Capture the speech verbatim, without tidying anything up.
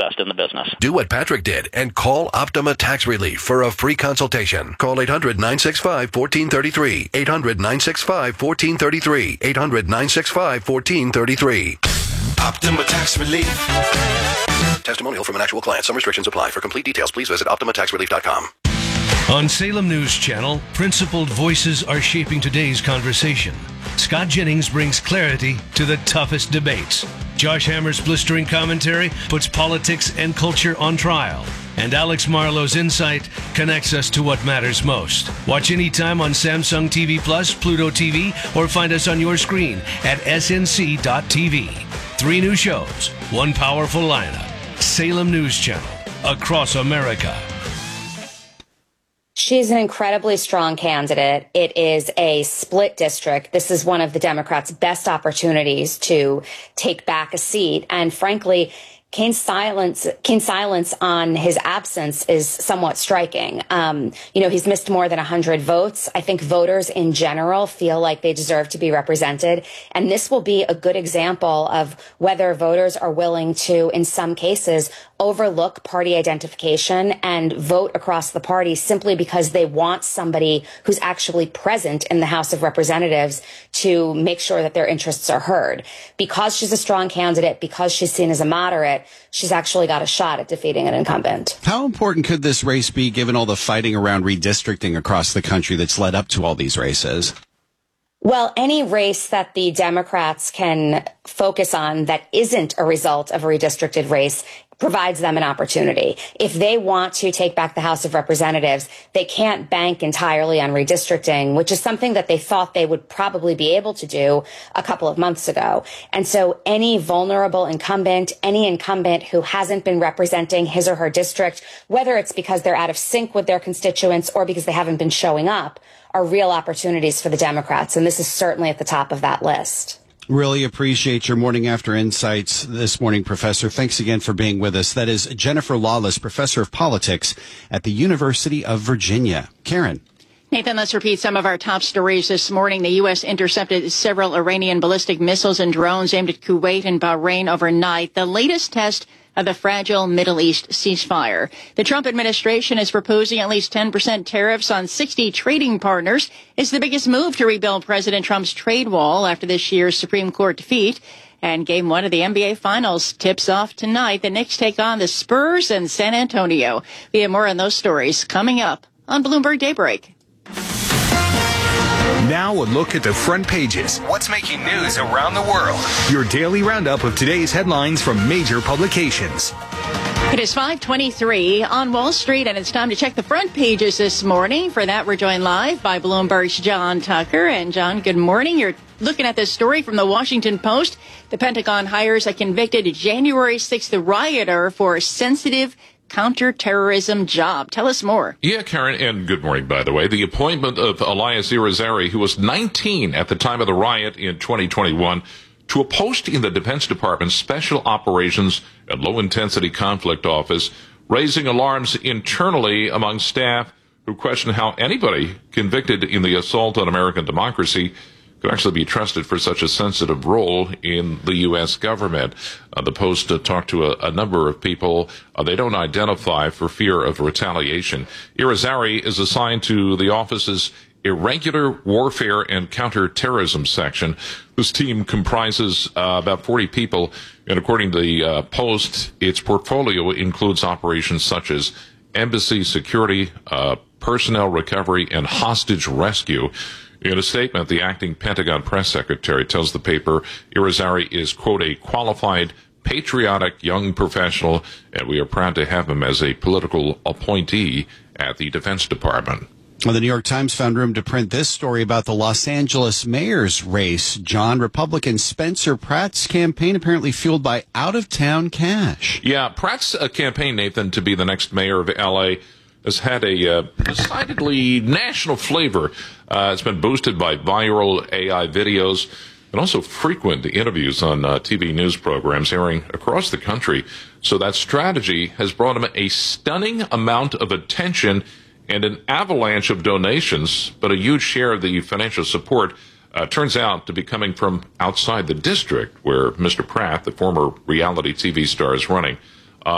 best in the business. Do what Patrick did and call Optima Tax Relief for a free consultation. Call eight hundred, nine six five, one four three three. eight hundred, nine six five, one four three three. eight hundred, nine six five, one four three three. Optima Tax Relief. Testimonial from an actual client. Some restrictions apply. For complete details, please visit optima tax relief dot com. On Salem News Channel, principled voices are shaping today's conversation. Scott Jennings brings clarity to the toughest debates. Josh Hammer's blistering commentary puts politics and culture on trial. And Alex Marlowe's insight connects us to what matters most. Watch anytime on Samsung T V Plus, Pluto T V, or find us on your screen at S N C dot T V. Three new shows, one powerful lineup. Salem News Channel, across America. She's an incredibly strong candidate. It is a split district. This is one of the Democrats' best opportunities to take back a seat. And frankly, Kane's silence, Kane's silence on his absence is somewhat striking. Um, you know, he's missed more than one hundred votes. I think voters in general feel like they deserve to be represented. And this will be a good example of whether voters are willing to, in some cases, overlook party identification and vote across the party simply because they want somebody who's actually present in the House of Representatives to make sure that their interests are heard. Because she's a strong candidate, because she's seen as a moderate, she's actually got a shot at defeating an incumbent. How important could this race be given all the fighting around redistricting across the country that's led up to all these races? Well, any race that the Democrats can focus on that isn't a result of a redistricted race provides them an opportunity. If they want to take back the House of Representatives, they can't bank entirely on redistricting, which is something that they thought they would probably be able to do a couple of months ago. And so any vulnerable incumbent, any incumbent who hasn't been representing his or her district, whether it's because they're out of sync with their constituents or because they haven't been showing up, are real opportunities for the Democrats. And this is certainly at the top of that list. Really appreciate your morning after insights this morning, Professor. Thanks again for being with us. That is Jennifer Lawless, Professor of Politics at the University of Virginia. Karen. Nathan, let's repeat some of our top stories this morning. The U S intercepted several Iranian ballistic missiles and drones aimed at Kuwait and Bahrain overnight, the latest test of the fragile Middle East ceasefire. The Trump administration is proposing at least ten percent tariffs on sixty trading partners. It's the biggest move to rebuild President Trump's trade wall after this year's Supreme Court defeat. And game one of the N B A Finals tips off tonight. The Knicks take on the Spurs and San Antonio. We have more on those stories coming up on Bloomberg Daybreak. Now a look at the front pages. What's making news around the world? Your daily roundup of today's headlines from major publications. It is five twenty-three on Wall Street, and it's time to check the front pages this morning. For that, we're joined live by Bloomberg's John Tucker. And, John, good morning. You're looking at this story from the Washington Post. The Pentagon hires a convicted January sixth rioter for a sensitive counterterrorism job. Tell us more. Yeah, Karen, and good morning, by the way. The appointment of Elias Irizarry, who was nineteen at the time of the riot in twenty twenty-one, to a post in the Defense Department's Special Operations and Low-Intensity Conflict Office, raising alarms internally among staff who question how anybody convicted in the assault on American democracy could actually be trusted for such a sensitive role in the U S government. Uh, the Post uh, talked to a, a number of people. Uh, they don't identify for fear of retaliation. Irizarry is assigned to the office's Irregular Warfare and Counterterrorism section, whose team comprises uh, about forty people. And according to the uh, Post, its portfolio includes operations such as embassy security, uh, personnel recovery, and hostage rescue. In a statement, the acting Pentagon press secretary tells the paper Irizarry is, quote, a qualified, patriotic young professional, and we are proud to have him as a political appointee at the Defense Department. Well, the New York Times found room to print this story about the Los Angeles mayor's race. John, Republican Spencer Pratt's campaign apparently fueled by out-of-town cash. Yeah, Pratt's uh, campaign, Nathan, to be the next mayor of L A has had a uh, decidedly national flavor. Uh, it's been boosted by viral A I videos and also frequent interviews on uh, T V news programs airing across the country. So that strategy has brought him a stunning amount of attention and an avalanche of donations, but a huge share of the financial support uh, turns out to be coming from outside the district where Mister Pratt, the former reality T V star, is running.